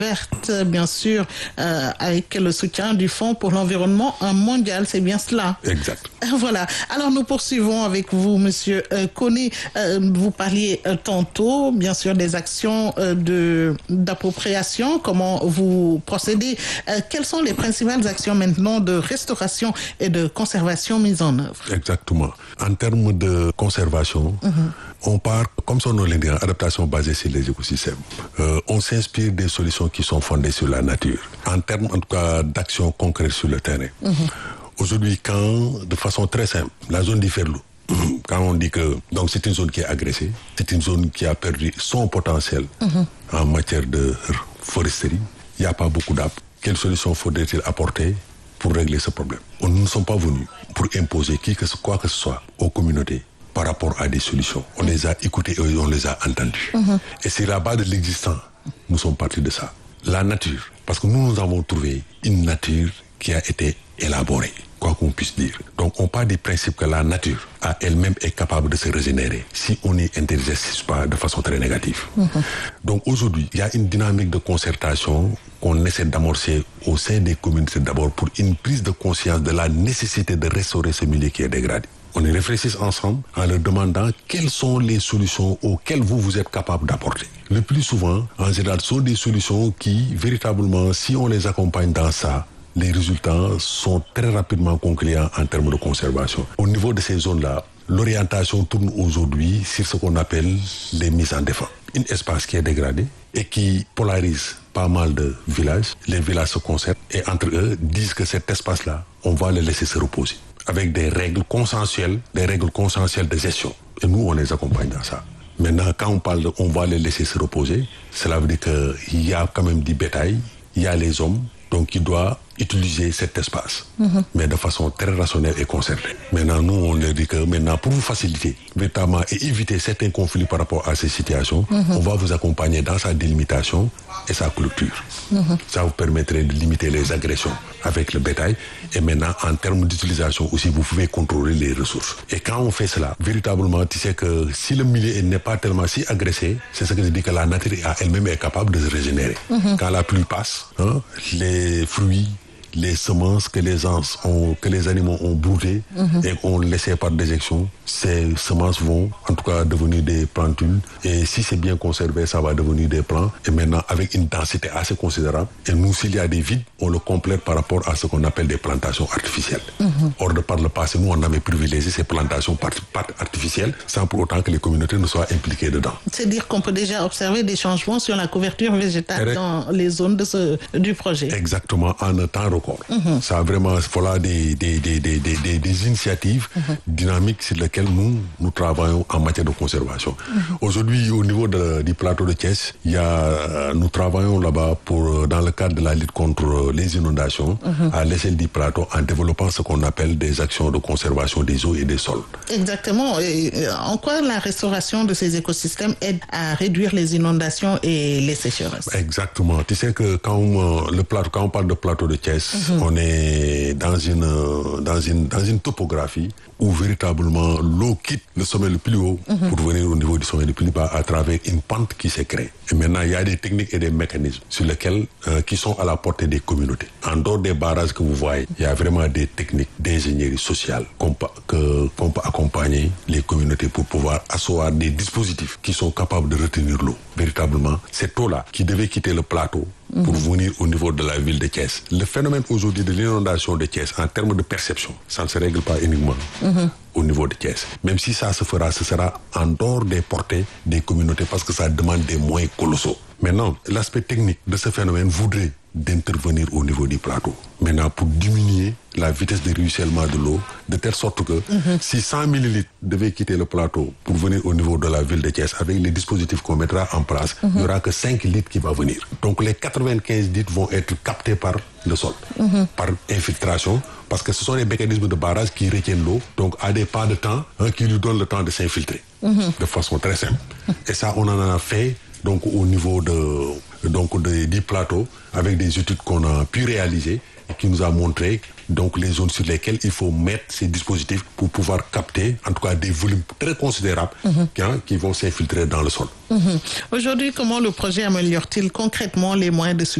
verte, bien sûr, avec le soutien du Fonds pour l'environnement mondial. C'est bien cela. Exact. Voilà. Alors, nous poursuivons avec vous, Monsieur Koné. Vous parliez tantôt, bien sûr, des actions d'appropriation. Comment vous procédez? Quelles sont les principales actions maintenant de restauration et de conservation mises en œuvre? Exactement. En termes de conservation, on part, comme son nom l'indique, adaptation basée sur les écosystèmes. On s'inspire des solutions qui sont fondées sur la nature. En termes, en tout cas, d'actions concrètes sur le terrain. Aujourd'hui, quand, de façon très simple, la zone d'Iferlou, quand on dit que donc c'est une zone qui est agressée, c'est une zone qui a perdu son potentiel en matière de foresterie, il n'y a pas beaucoup d'arbres. Quelles solutions faudrait-il apporter pour régler ce problème? Nous ne sommes pas venus pour imposer quoi que ce soit aux communautés par rapport à des solutions. On les a écoutés et on les a entendus. Et c'est la base de l'existant. Nous sommes partis de ça. La nature, parce que nous avons trouvé une nature qui a été élaborée, quoi qu'on puisse dire. Donc on part du principe que la nature à elle-même est capable de se régénérer si on n'y interagit pas de façon très négative. Donc aujourd'hui, il y a une dynamique de concertation qu'on essaie d'amorcer au sein des communautés d'abord pour une prise de conscience de la nécessité de restaurer ce milieu qui est dégradé. On y réfléchit ensemble en leur demandant quelles sont les solutions auxquelles vous êtes capable d'apporter. Le plus souvent, en général, ce sont des solutions qui, véritablement, si on les accompagne dans ça, les résultats sont très rapidement concluants en termes de conservation. Au niveau de ces zones-là, l'orientation tourne aujourd'hui sur ce qu'on appelle les mises en défense. Un espace qui est dégradé et qui polarise pas mal de villages. Les villages se concertent et entre eux disent que cet espace-là, on va le laisser se reposer avec des règles consensuelles de gestion. Et nous, on les accompagne dans ça. Maintenant, quand on parle de on va les laisser se reposer, cela veut dire qu'il y a quand même du bétail, il y a les hommes, donc qui doivent utiliser cet espace, mais de façon très rationnelle et concertée. Maintenant, nous, on leur dit que maintenant, pour vous faciliter, véritablement, et éviter certains conflits par rapport à ces situations, on va vous accompagner dans sa délimitation et sa clôture. Ça vous permettrait de limiter les agressions avec le bétail. Et maintenant, en termes d'utilisation aussi, vous pouvez contrôler les ressources. Et quand on fait cela, véritablement, tu sais que si le milieu n'est pas tellement si agressé, c'est ce que je dis que la nature elle-même est capable de se régénérer. Quand la pluie passe, les fruits, les semences que les animaux ont broutées et ont laissées par déjection, ces semences vont en tout cas devenir des plantules. Et si c'est bien conservé, ça va devenir des plants. Et maintenant, avec une densité assez considérable. Et nous, s'il y a des vides, on le complète par rapport à ce qu'on appelle des plantations artificielles. Or, de par le passé, nous, on avait privilégié ces plantations artificielles sans pour autant que les communautés ne soient impliquées dedans. C'est-à-dire qu'on peut déjà observer des changements sur la couverture végétale dans les zones du projet. Exactement, en un temps record. Ça a vraiment, voilà des initiatives dynamiques sur lesquelles nous travaillons en matière de conservation. Aujourd'hui, au niveau du plateau de Thiès, nous travaillons là-bas dans le cadre de la lutte contre les inondations à l'échelle du plateau en développant ce qu'on appelle des actions de conservation des eaux et des sols. Exactement. Et en quoi la restauration de ces écosystèmes aide à réduire les inondations et les sécheresses? Exactement. Tu sais que quand on parle de plateau de Thiès, on est dans une topographie où véritablement l'eau quitte le sommet le plus haut pour venir au niveau du sommet le plus bas à travers une pente qui s'est créée. Et maintenant, il y a des techniques et des mécanismes sur lesquels qui sont à la portée des communautés. En dehors des barrages que vous voyez, il y a vraiment des techniques d'ingénierie sociale qu'on peut accompagner les communautés pour pouvoir asseoir des dispositifs qui sont capables de retenir l'eau. Véritablement, cette eau-là qui devait quitter le plateau pour venir au niveau de la ville de Thiès. Le phénomène aujourd'hui de l'inondation de Thiès, en termes de perception, ça ne se règle pas uniquement au niveau de Thiès. Même si ça se fera, ce sera en dehors des portées des communautés parce que ça demande des moyens colossaux. Maintenant, l'aspect technique de ce phénomène voudrait d'intervenir au niveau du plateau. Maintenant, pour diminuer la vitesse de ruissellement de l'eau, de telle sorte que si 100 millilitres devaient quitter le plateau pour venir au niveau de la ville de Thiès, avec les dispositifs qu'on mettra en place, il n'y aura que 5 litres qui vont venir. Donc les 95 litres vont être captés par le sol, par infiltration, parce que ce sont les mécanismes de barrage qui retiennent l'eau, donc à des pas de temps, qui lui donnent le temps de s'infiltrer, de façon très simple. Et ça, on en a fait donc au niveau du plateau, avec des études qu'on a pu réaliser et qui nous a montré donc les zones sur lesquelles il faut mettre ces dispositifs pour pouvoir capter en tout cas des volumes très considérables qui vont s'infiltrer dans le sol. Aujourd'hui, comment le projet améliore-t-il concrètement les moyens de